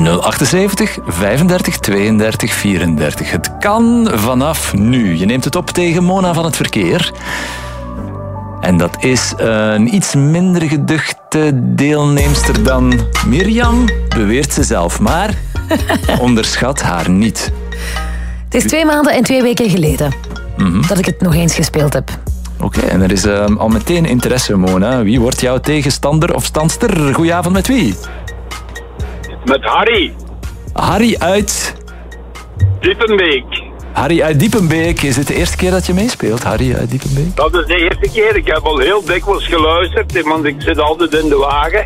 078 35 32 34. Het kan vanaf nu. Je neemt het op tegen Mona van het verkeer. En dat is een iets minder geduchte deelnemster dan Mirjam, beweert ze zelf. Maar onderschat haar niet. Het is 2 maanden en 2 weken geleden dat ik het nog eens gespeeld heb. Oké, en er is al meteen interesse, Mona. Wie wordt jouw tegenstander of standster? Goedenavond, met wie? Met Harry. Harry uit... Diepenbeek. Harry uit Diepenbeek. Is het de eerste keer dat je meespeelt, Harry uit Diepenbeek? Dat is de eerste keer. Ik heb al heel dikwijls geluisterd, want ik zit altijd in de wagen.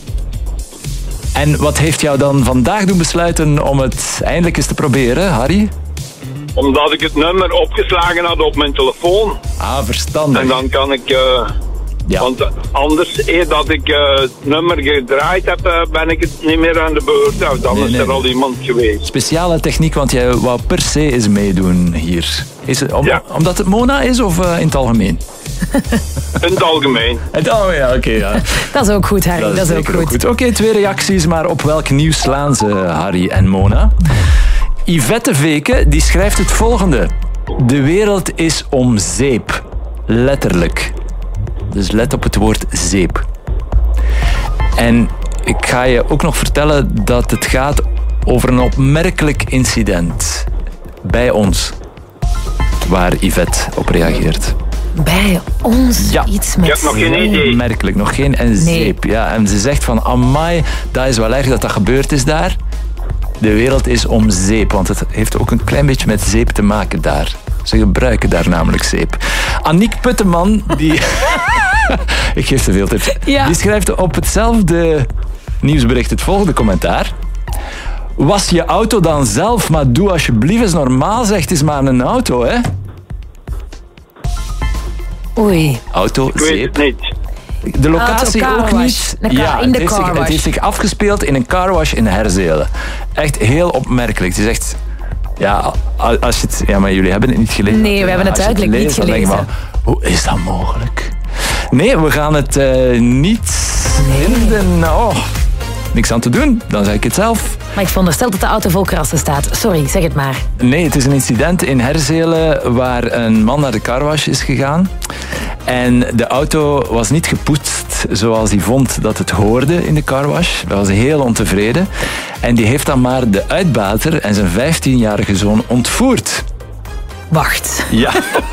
En wat heeft jou dan vandaag doen besluiten om het eindelijk eens te proberen, Harry? Omdat ik het nummer opgeslagen had op mijn telefoon. Ah, verstandig. En dan kan ik... Ja. Want anders, eer dat ik het nummer gedraaid heb, ben ik het niet meer aan de beurt. Nou, dan is er al iemand geweest. Speciale techniek, want jij wou per se eens meedoen hier. Is het omdat het Mona is of in het algemeen? In het algemeen. In het algemeen, ja, oké. Ja. Dat is ook goed, Harry. Dat is ook goed. Oké, 2 reacties, maar op welk nieuws slaan ze, Harry en Mona? Yvette Veke, die schrijft het volgende. De wereld is om zeep. Letterlijk. Dus let op het woord zeep. En ik ga je ook nog vertellen dat het gaat over een opmerkelijk incident bij ons. Waar Yvette op reageert. Bij ons? Ja. Iets met Ik heb nog geen idee. Opmerkelijk, nog geen en zeep. Ja, en ze zegt van, amai, dat is wel erg dat dat gebeurd is daar. De wereld is om zeep, want het heeft ook een klein beetje met zeep te maken daar. Ze gebruiken daar namelijk zeep. Aniek Putteman, die... Ik geef te veel tips. Ja. Die schrijft op hetzelfde nieuwsbericht het volgende commentaar. Was je auto dan zelf, maar doe alsjeblieft eens normaal, zegt is maar een auto, hè? Oei. Auto, Ik weet zeep. het niet. De locatie Auto, ook carwash. niet. In de carwash. Het heeft zich afgespeeld in een carwash in Herzelen. Echt heel opmerkelijk. Het is echt... Ja, als je het... Ja, maar jullie hebben het niet gelezen. Nee, we hebben het Als je duidelijk niet leest, dan denk je gelezen. van, hoe is dat mogelijk? Nee, we gaan het niet vinden. Oh, niks aan te doen. Dan zeg ik het zelf. Maar ik veronderstel dat de auto vol krassen staat. Sorry, zeg het maar. Nee, het is een incident in Herzelen waar een man naar de carwash is gegaan. En de auto was niet gepoetst zoals hij vond dat het hoorde in de carwash. Hij was heel ontevreden. En die heeft dan maar de uitbater en zijn 15-jarige zoon ontvoerd. Wacht. Ja.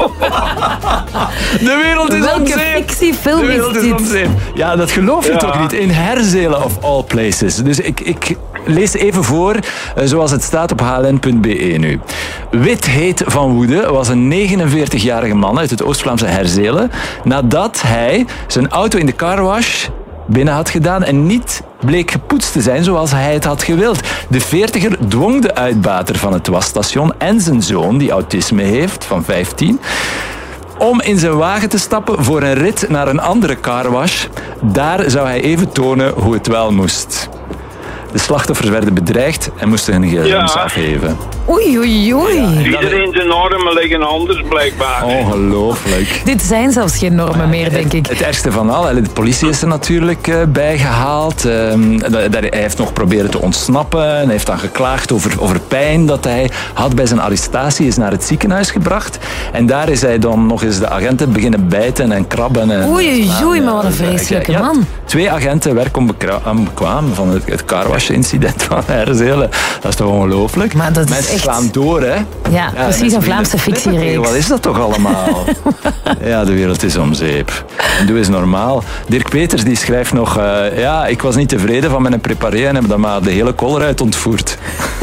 De wereld is om Welke zeep. fictiefilm De wereld is is om dit? zeep. Ja, dat geloof je toch niet? In Herzelen of all places. Dus ik lees even voor zoals het staat op hln.be nu. Wit heet van woede was een 49-jarige man uit het Oost-Vlaamse Herzelen nadat hij zijn auto in de carwash binnen had gedaan en niet bleek gepoetst te zijn zoals hij het had gewild. De 40er dwong de uitbater van het wasstation en zijn zoon, die autisme heeft, van 15... om in zijn wagen te stappen voor een rit naar een andere carwash. Daar zou hij even tonen hoe het wel moest. De slachtoffers werden bedreigd en moesten hun gsm's afgeven. Oei, oei, oei. Iedereen zijn normen liggen anders, blijkbaar. Ongelooflijk. Dit zijn zelfs geen normen meer, denk ik. Het ergste van al, de politie is er natuurlijk bijgehaald. Hij heeft nog proberen te ontsnappen. Hij heeft dan geklaagd over pijn dat hij had bij zijn arrestatie. Is naar het ziekenhuis gebracht. En daar is hij dan nog eens de agenten beginnen bijten en krabben. En Oei, oei, maar wat een vreselijke man. 2 agenten werkonbekwaam van het carwash-incident van Herzelen. Dat is toch ongelooflijk? Maar dat is Mensen echt... slaan door, hè? Ja, precies, mensen een Vlaamse beginnen te flippen. fictiereeks. Wat is dat toch allemaal? Ja, de wereld is om zeep. En doe eens normaal. Dirk Peters die schrijft nog... ik was niet tevreden van mijn preparé en heb dan maar de hele koolruit ontvoerd.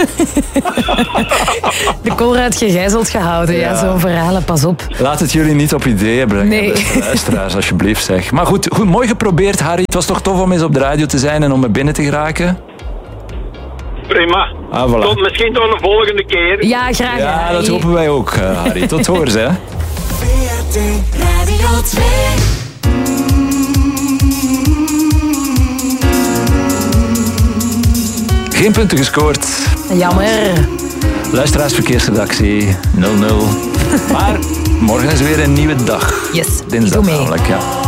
De koolruit gegijzeld gehouden, ja, zo'n verhalen, pas op. Laat het jullie niet op ideeën brengen, Nee. beste luisteraars, alsjeblieft zeg. Maar goed, mooi geprobeerd, Harry. Het was toch tof om eens op de radio te zijn en om er binnen te geraken? Prima. Ah, voilà. Tot misschien tot een volgende keer. Ja, graag. Ja, Harry. dat hopen wij ook, Harry. Tot hoors, hè. VRT Radio 2. Geen punten gescoord. Jammer. Luisteraarsverkeersredactie 00. Maar morgen is weer een nieuwe dag. Yes, ik Dinsdag doe mee. namelijk, ja.